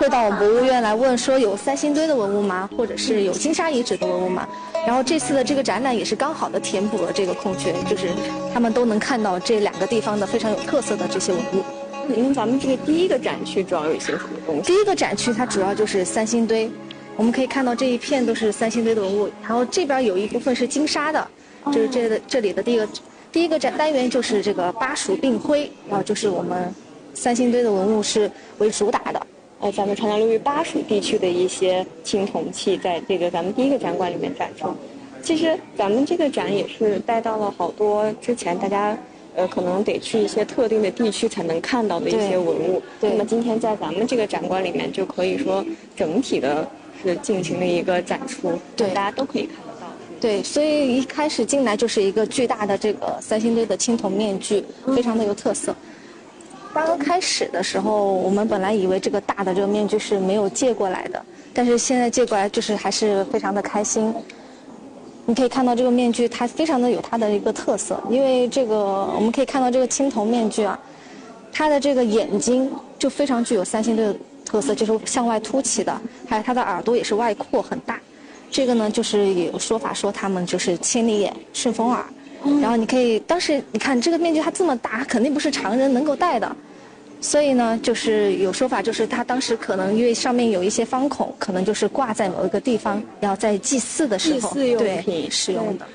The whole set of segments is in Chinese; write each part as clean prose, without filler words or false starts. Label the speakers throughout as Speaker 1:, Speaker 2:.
Speaker 1: 会到我们博物院来问说有三星堆的文物吗？或者是有金沙遗址的文物吗？然后这次的这个展览也是刚好的填补了这个空缺，就是他们都能看到这2个地方的非常有特色的这些文物。
Speaker 2: 咱们这个第一个展区主要有一些什么东西？
Speaker 1: 第一个展区它主要就是三星堆，我们可以看到这一片都是三星堆的文物，然后这边有一部分是金沙的，就是这里的第一个单元就是这个巴蜀并徽，然后就是我们三星堆的文物是为主打的。
Speaker 2: 咱们长江流域巴蜀地区的一些青铜器，在这个咱们第一个展馆里面展出。其实咱们这个展也是带到了好多之前大家可能得去一些特定的地区才能看到的一些文物。那么今天在咱们这个展馆里面，就可以说整体的是进行了一个展出，
Speaker 1: 对，
Speaker 2: 大家都可以看得到。
Speaker 1: 对，所以一开始进来就是一个巨大的这个三星堆的青铜面具，非常的有特色。刚开始的时候，我们本来以为这个大的这个面具是没有借过来的，但是现在借过来就是还是非常的开心。你可以看到这个面具，它非常的有它的一个特色，因为这个我们可以看到这个青铜面具啊，它的这个眼睛就非常具有三星堆的特色，就是向外凸起的，还有它的耳朵也是外扩很大。这个呢，就是有说法说他们就是千里眼、顺风耳。然后你可以，当时你看这个面具它这么大，肯定不是常人能够戴的，所以呢，就是有说法，就是它当时可能因为上面有一些方孔，可能就是挂在某一个地方，然后在祭祀的时候对使用的。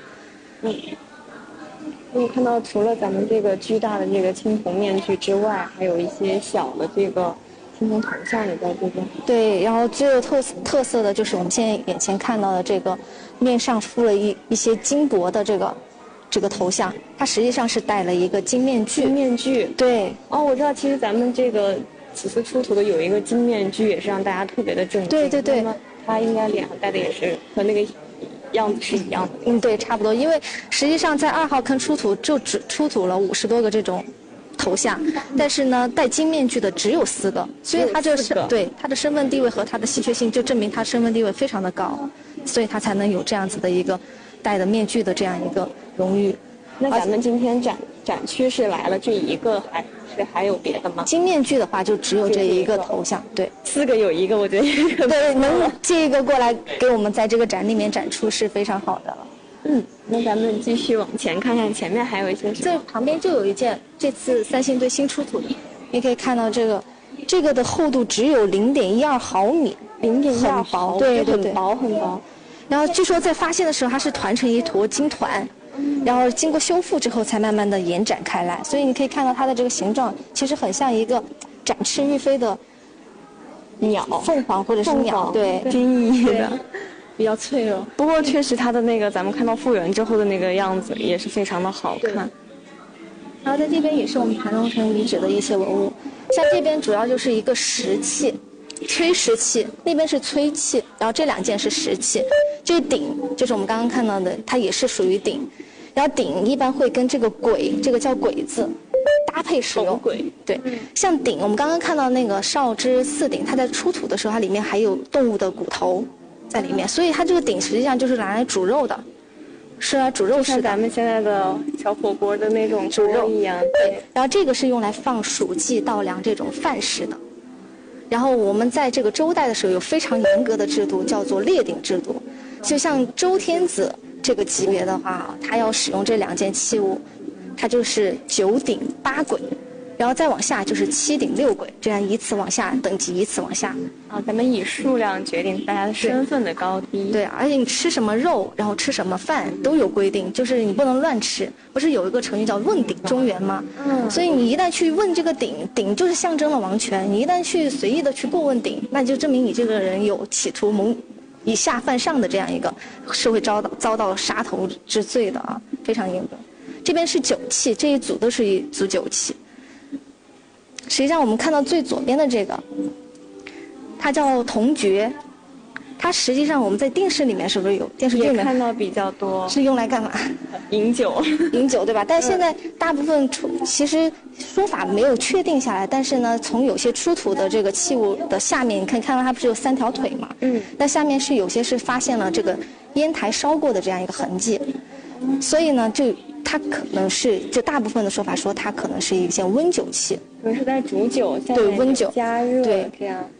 Speaker 2: 我看到除了咱们这个巨大的这个青铜面具之外，还有一些小的这个青铜头像也在这边。
Speaker 1: 对，然后最有特色的就是我们现在眼前看到的这个面上附了一些金箔的这个头像，它实际上是戴了一个金面具。
Speaker 2: 金面具，
Speaker 1: 对。
Speaker 2: 我知道，其实咱们这个此次出土的有一个金面具，也是让大家特别的震惊。
Speaker 1: 对对对。
Speaker 2: 那么它应该脸上戴的也是和那个样子是一样的。
Speaker 1: 对，差不多。因为实际上在2号坑出土就只出土了50多个这种头像，但是呢，戴金面具的只有4个，所以他这对他的身份地位和他的稀缺性，就证明他身份地位非常的高，所以他才能有这样子的一个戴的面具的这样一个荣誉。
Speaker 2: 那咱们今天展区是来了这一个，还有别的吗？
Speaker 1: 金面具的话就只有这一个头像，对
Speaker 2: ，4个有一个，我觉得
Speaker 1: 对，能借一个过来给我们在这个展里面展出是非常好的了。
Speaker 2: 那咱们继续往前看看，前面还有一些什么？
Speaker 1: 这旁边就有一件这次三星堆新出土的，你可以看到这个的厚度只有0.12毫米
Speaker 2: ，0.12毫米，
Speaker 1: 对对对，
Speaker 2: 很薄很薄。
Speaker 1: 然后据说在发现的时候，它是团成一坨金团，然后经过修复之后才慢慢的延展开来，所以你可以看到它的这个形状其实很像一个展翅欲飞的
Speaker 2: 鸟，
Speaker 1: 凤凰或者是鸟，对，
Speaker 2: 金翼的。比较脆弱，不过确实它的那个咱们看到复原之后的那个样子也是非常的好看。
Speaker 1: 然后在这边也是我们盘龙城遗址的一些文物，像这边主要就是一个石器，崔石器，那边是崔器，然后这2件是石器。这个鼎就是我们刚刚看到的，它也是属于鼎，然后鼎一般会跟这个鬼，这个叫鬼字搭配使用。
Speaker 2: 鬼，
Speaker 1: 对，像鼎，我们刚刚看到那个少之四鼎，它在出土的时候，它里面还有动物的骨头在里面，所以它这个鼎实际上就是拿来煮肉的，是啊，煮肉是
Speaker 2: 咱们现在的小火锅的那种煮肉一样。
Speaker 1: 对，然后这个是用来放黍稷稻粮这种饭食的。然后我们在这个周代的时候有非常严格的制度，叫做列鼎制度。就像周天子这个级别的话，他要使用这2件器物，它就是9鼎8簋。然后再往下就是7鼎6簋，这样依次往下等级，依次往下。
Speaker 2: 咱们以数量决定大家的身份的高低。
Speaker 1: 对，而且你吃什么肉，然后吃什么饭都有规定，就是你不能乱吃。不是有一个成语叫问鼎中原吗？所以你一旦去问这个鼎，鼎就是象征了王权。你一旦去随意的去过问鼎，那就证明你这个人有企图以下犯上的这样一个，是会遭到杀头之罪的啊，非常严格。这边是酒器，这一组都是一组酒器。实际上我们看到最左边的这个，它叫铜爵，它实际上我们在电视里面是不是有电视剧里面
Speaker 2: 看到比较多？
Speaker 1: 是用来干嘛？
Speaker 2: 饮酒，
Speaker 1: 饮酒对吧？但现在大部分其实说法没有确定下来，但是呢，从有些出土的这个器物的下面，你可以看到它不是有3条腿嘛？那下面是有些是发现了这个烟台烧过的这样一个痕迹，所以呢，它可能是，就大部分的说法说它可能是一件温酒器，
Speaker 2: 可能是在煮酒，
Speaker 1: 对温酒
Speaker 2: 加热，
Speaker 1: 对
Speaker 2: 这样。